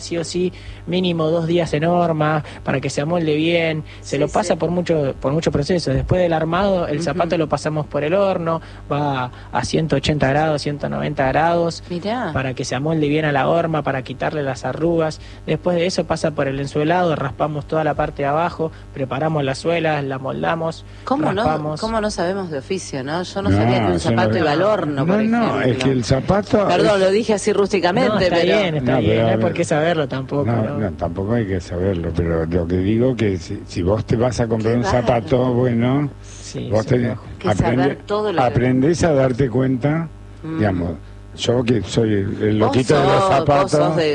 sí o sí mínimo 2 días en horma para que se amolde bien, se lo pasa por muchos procesos. Después del armado, el zapato lo pasamos por el horno, va a 180 grados, 190 grados, para que se amolde bien a la horma, para quitarle las arrugas. Después de eso pasa por el ensuelado, raspamos toda la parte de abajo, preparamos las suelas, la moldamos, raspamos. ¿Cómo no sabemos de oficio, no? Yo no sabía que un zapato iba al horno, por ejemplo. No, es que el zapato... Perdón, lo dije así rústicamente, no, está bien, no hay por qué saberlo tampoco. No, tampoco hay que saberlo, pero lo que digo que si vos te vas a comprar un zapato bueno, vos aprendés a darte cuenta, digamos, yo que soy el loquito de los zapatos,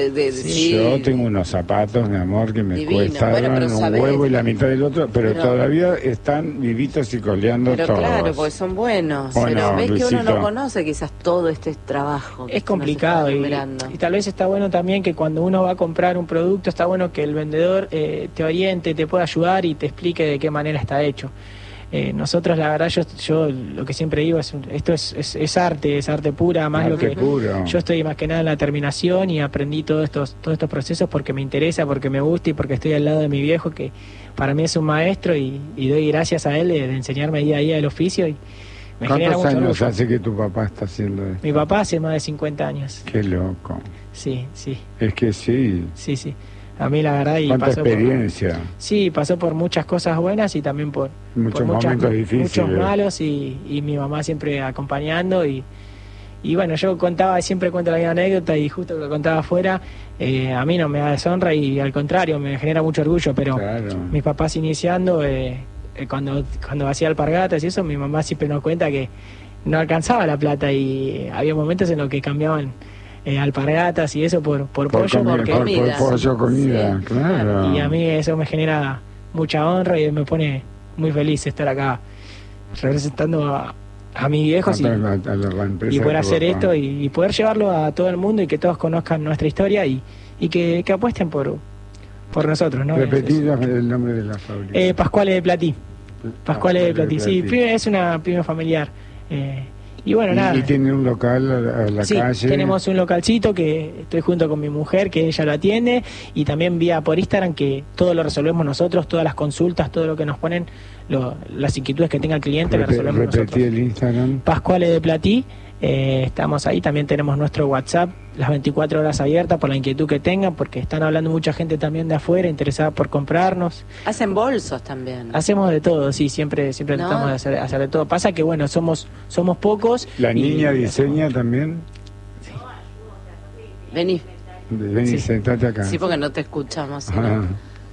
yo tengo unos zapatos, mi amor, que me cuestan un huevo y la mitad del otro, pero todavía están vivitos y coleando todos. Claro, porque son buenos. Pero ves que uno no conoce quizás todo este trabajo. Es complicado y tal vez está bueno también que cuando uno va a comprar un producto, está bueno que el vendedor te oriente, te pueda ayudar y te explique de qué manera está hecho. Nosotros, la verdad, yo lo que siempre digo esto es arte pura, más lo que puro. Yo estoy más que nada en la terminación y aprendí todos estos procesos porque me interesa, porque me gusta y porque estoy al lado de mi viejo, que para mí es un maestro y doy gracias a él de enseñarme día a día el oficio. Y me genera mucho ¿Cuántos años orgullo. hace que tu papá está haciendo esto? Mi papá hace más de 50 años. Qué loco. Sí. Es que sí. Sí. A mí la verdad ¿Cuánta experiencia? Pasó por muchas cosas buenas y también por muchos momentos difíciles. Muchos malos y mi mamá siempre acompañando y bueno, yo siempre cuento la misma anécdota y justo que lo contaba afuera, a mí no me da deshonra y al contrario, me genera mucho orgullo, pero mis papás iniciando, cuando hacía alpargatas y eso, mi mamá siempre nos cuenta que no alcanzaba la plata y había momentos en los que cambiaban alpargatas y eso por pollo, por pollo, comida, claro. Y a mí eso me genera mucha honra y me pone muy feliz estar acá representando a mis viejos y poder hacer esto y poder llevarlo a todo el mundo y que todos conozcan nuestra historia y que apuesten por nosotros, ¿no? Repetí el nombre de la fábrica. Pascuales de Platí. Pascuales de Platí, sí, es una pyme familiar. Y bueno, nada. ¿Y tiene un local a la calle? Sí, tenemos un localcito que estoy junto con mi mujer, que ella lo atiende, y también vía por Instagram, que todo lo resolvemos nosotros, todas las consultas, todo lo que nos ponen, las inquietudes que tenga el cliente, las resolvemos nosotros. Repetí el Instagram. Pascuales de Platí, estamos ahí, también tenemos nuestro WhatsApp, las 24 horas abiertas por la inquietud que tengan, porque están hablando mucha gente también de afuera, interesada por comprarnos. Hacen bolsos también. Hacemos de todo, sí, siempre tratamos de hacer de todo. Pasa que bueno, somos pocos. ¿La niña diseña también? Sí. Vení, sentate acá. Sí, porque no te escuchamos. No.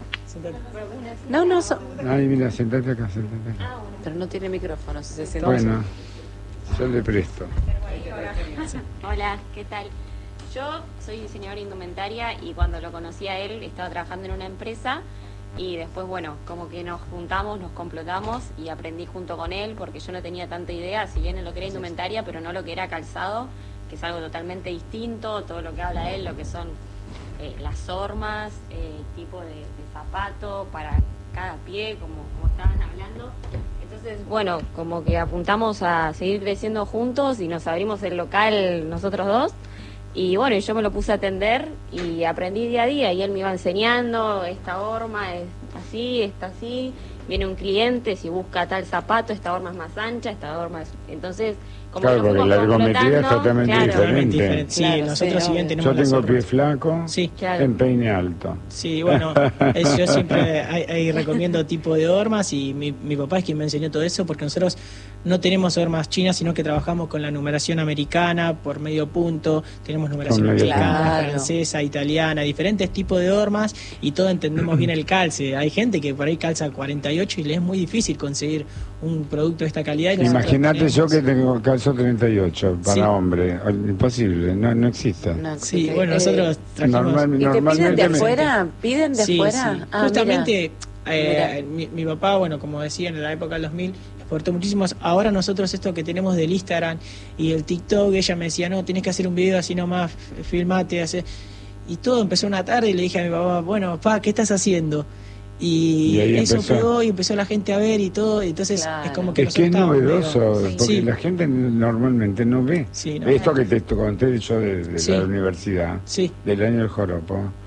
Ay, mira, sentate acá. Pero no tiene micrófono, si se sienta. Bueno, yo le presto. Hola, ¿qué tal? Yo soy diseñadora indumentaria y cuando lo conocí a él estaba trabajando en una empresa y después, bueno, como que nos juntamos, nos complotamos y aprendí junto con él porque yo no tenía tanta idea, si bien en lo que era indumentaria, pero no lo que era calzado, que es algo totalmente distinto, todo lo que habla él, lo que son las hormas, tipo de zapato para cada pie, como estaban hablando. Entonces, bueno, como que apuntamos a seguir creciendo juntos y nos abrimos el local nosotros dos. Y bueno, yo me lo puse a atender y aprendí día a día y él me iba enseñando, esta horma es así, esta así, viene un cliente, si busca tal zapato, esta horma es más ancha, esta horma es... Entonces, como claro, porque la ergometría es totalmente diferente. Sí, claro, nosotros si bien tenemos... Yo tengo pie flaco, empeine alto. Sí, bueno, yo siempre ahí recomiendo tipo de hormas y mi papá es quien me enseñó todo eso porque nosotros no tenemos hormas chinas, sino que trabajamos con la numeración americana por medio punto, tenemos numeración americana, francesa, italiana, diferentes tipos de hormas y todo entendemos bien el calce. Hay gente que por ahí calza 48 y le es muy difícil conseguir un producto de esta calidad. Imagínate yo que tengo calzo 38 para hombre, imposible, no existe. Sí, bueno, nosotros trajimos... ¿Y te piden de afuera? ¿Piden de afuera? Sí. Justamente mi papá, bueno, como decía, en la época del 2000 exportó muchísimos. Ahora nosotros esto que tenemos del Instagram y el TikTok, ella me decía, no, tenés que hacer un video así nomás, filmate, hace... Y todo empezó una tarde y le dije a mi papá, bueno, pa, ¿qué estás haciendo? Y eso pegó y empezó la gente a ver y todo, entonces es como que... Es que es novedoso, porque la gente normalmente no ve. Esto que te conté yo de la universidad, del año del joropo.